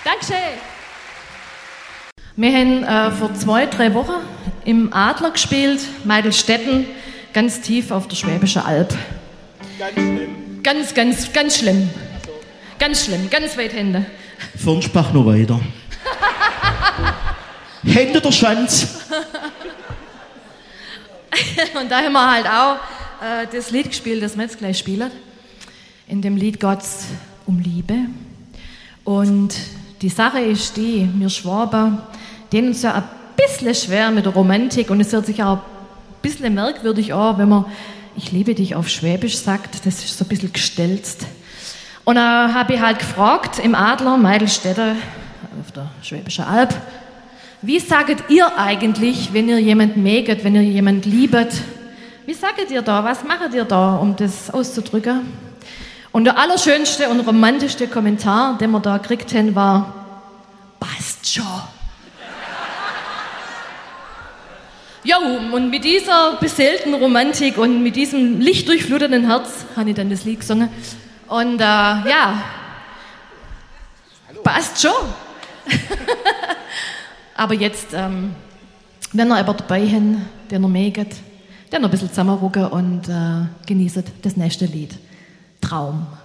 Dankeschön. Wir haben vor 2-3 Wochen im Adler gespielt, Meidelstetten, ganz tief auf der Schwäbischen Alb. Ganz schlimm. Ganz schlimm. Ganz schlimm, ganz weit hinten. Fürnspach noch weiter. Hände der Schanz. Und da haben wir halt auch das Lied gespielt, das wir jetzt gleich spielen. In dem Lied geht's um Liebe. Und die Sache ist die, wir Schwaben, denen ist ja ein bisschen schwer mit der Romantik und es hört sich auch ein bisschen merkwürdig an, wenn man ich liebe dich auf Schwäbisch sagt, das ist so ein bisschen gestelzt. Und da habe ich halt gefragt im Adler, Meidelstädte, auf der Schwäbischen Alb, wie sagt ihr eigentlich, wenn ihr jemanden mögt, wenn ihr jemanden liebet? Wie sagt ihr da, was macht ihr da, um das auszudrücken? Und der allerschönste und romantischste Kommentar, den wir da gekriegt haben, war, passt schon. Ja, und mit dieser beseelten Romantik und mit diesem lichtdurchfluteten Herz habe ich dann das Lied gesungen. Und ja, passt schon. Aber jetzt, wenn ihr aber dabei habt, den ihr mögt, dann noch ein bisschen zusammenrücken und genießt das nächste Lied. Traum.